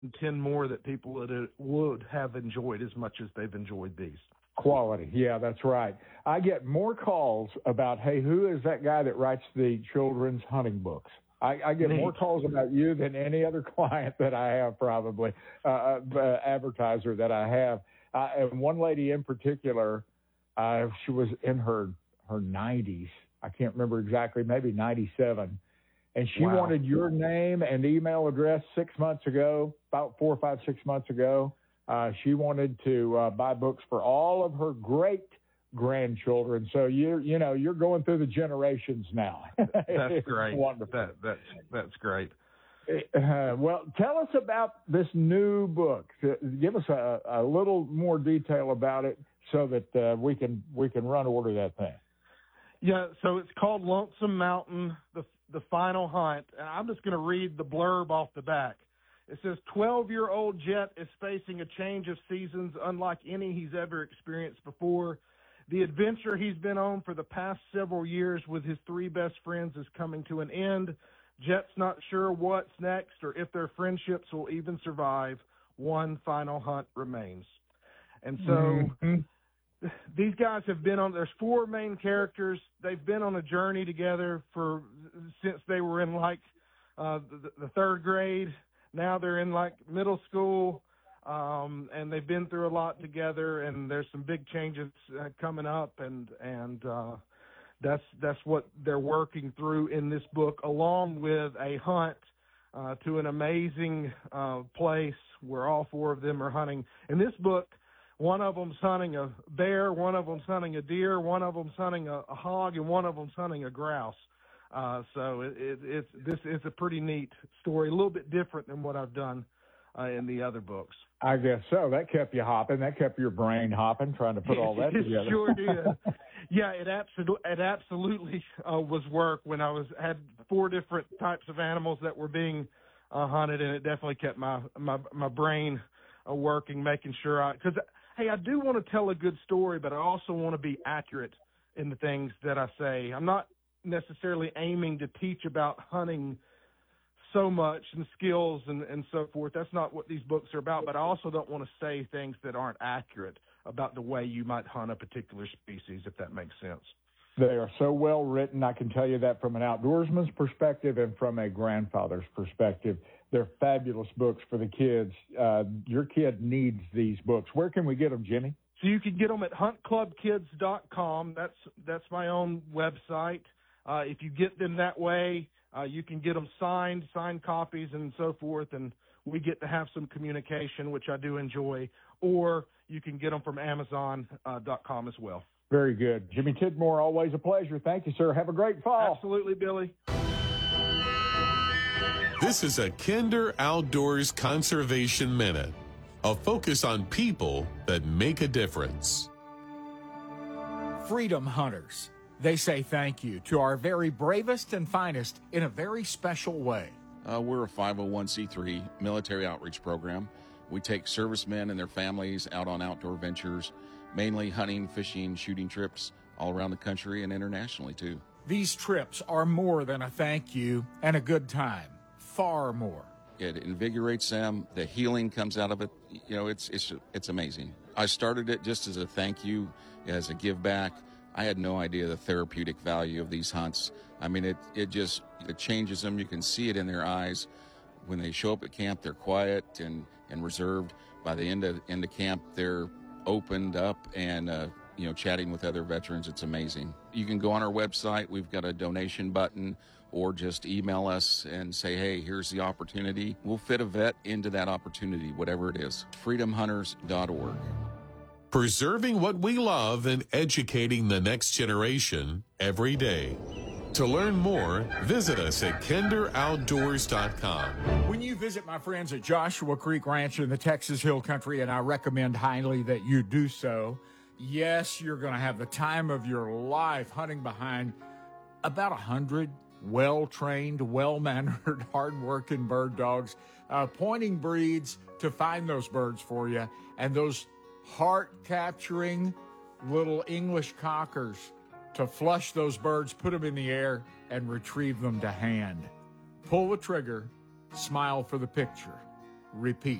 10 more that people would have enjoyed as much as they've enjoyed these. Quality. Yeah, that's right. I get more calls about, hey, who is that guy that writes the children's hunting books? I get more calls about you than any other client that I have, probably, advertiser that I have. And one lady in particular, she was in her 90s. I can't remember exactly, maybe 97. And she wanted your name and email address 6 months ago, about 4, 5, 6 months ago. She wanted to buy books for all of her great grandchildren. So you're going through the generations now. That's great. Wonderful. That's great. Well, tell us about this new book. Give us a little more detail about it so that we can run order that thing. Yeah, so it's called Lonesome Mountain, the Final Hunt, and I'm just going to read the blurb off the back. It says, 12-year-old Jet is facing a change of seasons unlike any he's ever experienced before. The adventure he's been on for the past several years with his 3 best friends is coming to an end. Jet's not sure what's next or if their friendships will even survive. One final hunt remains. And so these guys have been on, there's 4 main characters. They've been on a journey together since they were in the 3rd grade. Now they're in middle school, and they've been through a lot together, and there's some big changes coming up, and that's what they're working through in this book, along with a hunt to an amazing place where all 4 of them are hunting. In this book, one of them's hunting a bear, one of them's hunting a deer, one of them's hunting a hog, and one of them's hunting a grouse. So it's a pretty neat story, a little bit different than what I've done in the other books. I guess so. That kept you hopping. That kept your brain hopping, trying to put all that together. It sure did. Yeah, it absolutely was work when I had 4 different types of animals that were being hunted, and it definitely kept my brain working, making sure because hey, I do want to tell a good story, but I also want to be accurate in the things that I say. I'm not necessarily aiming to teach about hunting so much and skills and so forth. That's not what these books are about, but I also don't want to say things that aren't accurate about the way you might hunt a particular species, if that makes sense. They are so well written. I can tell you that from an outdoorsman's perspective and from a grandfather's perspective. They're fabulous books for the kids. Your kid needs these books. Where can we get them, Jimmy? So you can get them at huntclubkids.com. That's my own website. If you get them that way, you can get them signed copies and so forth, and we get to have some communication, which I do enjoy. Or you can get them from Amazon.com as well. Very good. Jimmy Tidmore, always a pleasure. Thank you, sir. Have a great fall. Absolutely, Billy. This is a Kinder Outdoors Conservation Minute, a focus on people that make a difference. Freedom Hunters. They say thank you to our very bravest and finest in a very special way. We're a 501c3 military outreach program. We take servicemen and their families out on outdoor ventures, mainly hunting, fishing, shooting trips all around the country and internationally, too. These trips are more than a thank you and a good time. Far more. It invigorates them. The healing comes out of it. You know, it's amazing. I started it just as a thank you, as a give back. I had no idea the therapeutic value of these hunts. I mean, it changes them. You can see it in their eyes. When they show up at camp, they're quiet and reserved. By the end of camp, they're opened up and chatting with other veterans. It's amazing. You can go on our website. We've got a donation button, or just email us and say, hey, here's the opportunity. We'll fit a vet into that opportunity, whatever it is. freedomhunters.org. Preserving what we love and educating the next generation every day. To learn more, visit us at kinderoutdoors.com. When you visit my friends at Joshua Creek Ranch in the Texas Hill Country, and I recommend highly that you do so, yes, you're going to have the time of your life hunting behind about 100 well-trained, well-mannered, hard-working bird dogs, pointing breeds to find those birds for you, and those heart-capturing little English cockers to flush those birds, put them in the air, and retrieve them to hand. Pull the trigger, smile for the picture. repeat.